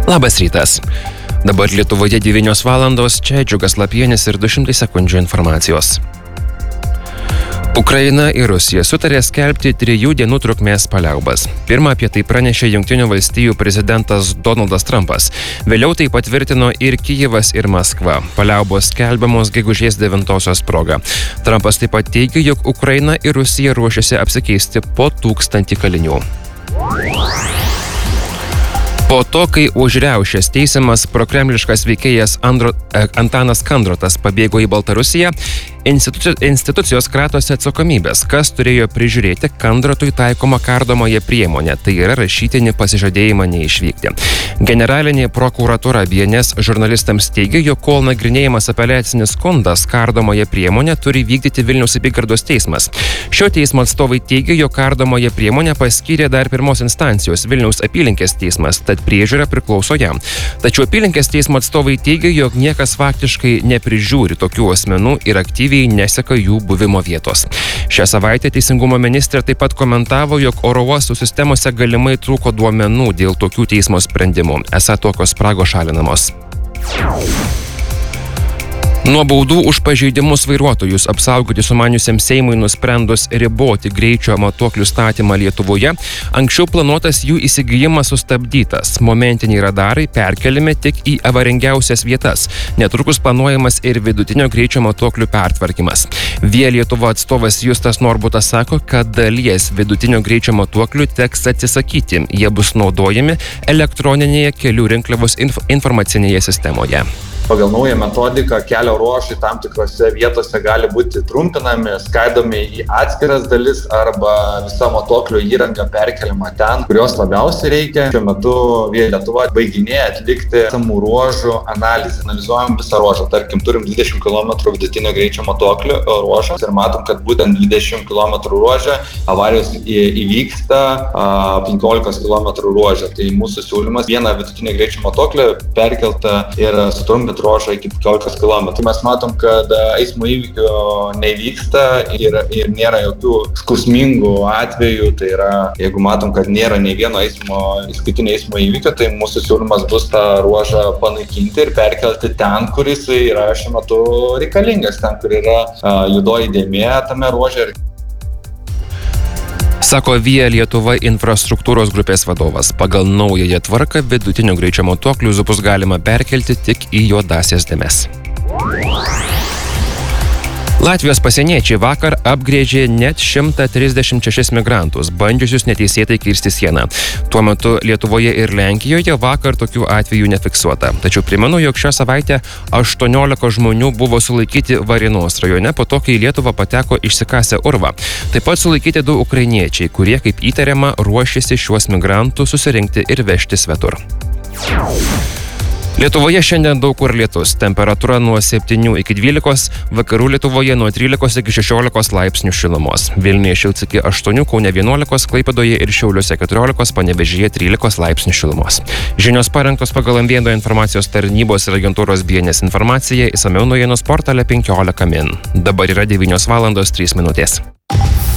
Labas rytas. Dabar Lietuvoje 9 valandos, čia Džiugas Lapienis ir 200 sekundžių informacijos. Ukraina ir Rusija sutarė skelbti 3 dienų trukmės paliaubas. Pirmą apie tai pranešė Jungtinių valstijų prezidentas Donaldas Trumpas. Vėliau tai patvirtino ir Kijevas, ir Maskva. Paliaubos skelbiamos gegužės 9-osios proga. Trumpas taip pat teigė, jog Ukraina ir Rusija ruošiasi apsikeisti po 1000 kalinių. Po to, kai už riaušes teisiamas prokremliškas veikėjas Antanas Kandrotas pabėgo į Baltarusiją, institucijos kratosi atsakomybės, kas turėjo prižiūrėti Kandrotui taikomą kardomąją priemonę, tai yra rašytinį pasižadėjimą neišvykti. Generalinė prokuratūra BNS žurnalistams teigia, jog kol nagrinėjimas apeliacinis skundas, kardomąją priemonę turi vykdyti Vilniaus apygardos teismas. Šio teismo atstovai teigia, jog kardomąją priemonę paskyrė dar pirmos instancijos Vilniaus apylinkės teismas, tad priežiūra priklauso jam. Tačiau apylinkės teismo atstovai teigia, jog niekas faktiškai neprižiūri tokių asmenų ir aktyviai neseka jų buvimo vietos. Šią savaitę Teisingumo ministrė taip pat komentavo, jog oro uostų sistemose galimai trūko duomenų dėl tokių teismo sprendimų. Esą tokios spragos šalinamos. Nuo baudų už pažeidimus vairuotojus apsaugoti sumaniusiam Seimui nusprendus riboti greičio matuoklių statymą Lietuvoje, anksčiau planuotas jų įsigijimas sustabdytas. Momentiniai radarai perkeliami tik į avaringiausias vietas. Netrukus planuojamas ir vidutinio greičio matuoklių pertvarkymas. Via Lietuva atstovas Justas Norbutas sako, kad dalies vidutinio greičio matuoklių teks atsisakyti. Jie bus naudojami elektroninėje kelių rinkliavos informacinėje sistemoje. Pagal naują metodiką kelio ruožai tam tikrose vietose gali būti trumpinami, skaidomi į atskiras dalis arba visa matuoklio įranga perkeliama ten, kurios labiausiai reikia. Šiuo metu Via Lietuva baiginėja atlikti samų ruožų analizę. Analizuojam visą ruožą. Tarkim, turim 20 km vidutinio greičio matuoklio ruožą ir matom, kad būtent 20 km ruožą avarijos įvyksta 15 km ruožą. Tai mūsų siūlymas vieną vidutinio greičio matuoklį perkeltą ir sutrumpinti ruožą iki 15 km. Mes matom, kad eismo įvykių nevyksta ir nėra jokių skausmingų atvejų. Tai yra, jeigu matom, kad nėra nei vieno įskaitinio eismo įvykio, tai mūsų siūlymas bus tą ruožą panaikinti ir perkelti ten, kur jis yra šiuo metu reikalingas, ten, kur yra juodoji dėmė tame ruože. Sako Via Lietuva infrastruktūros grupės vadovas. Pagal naująją tvarką vidutinio greičio matuoklius bus galima perkelti tik į juodasias dėmes. Latvijos pasieniečiai vakar apgrėžė net 136 migrantus, bandžiusius neteisėtai kirsti sieną. Tuo metu Lietuvoje ir Lenkijoje vakar tokių atvejų nefiksuota. Tačiau primenu, jog šią savaitę 18 žmonių buvo sulaikyti Varėnos rajone po to, kai į Lietuvą pateko išsikasę urvą. Taip pat sulaikyti 2 ukrainiečiai, kurie, kaip įtariama, ruošėsi šiuos migrantus susirinkti ir vežti svetur. Lietuvoje šiandien daug kur lietus. Temperatūra nuo 7 iki 12, vakarų Lietuvoje nuo 13 iki 16 laipsnių šilumos. Vilniuje šils iki 8, Kaune 11, Klaipėdoje ir Šiauliuose 14, Panevėžyje 13 laipsnių šilumos. Žinios parengtos pagal MVN informacijos tarnybos ir agentūros BNS informaciją, išsamiau naujienų portale 15 min. Dabar yra 9 valandos 3 minutės.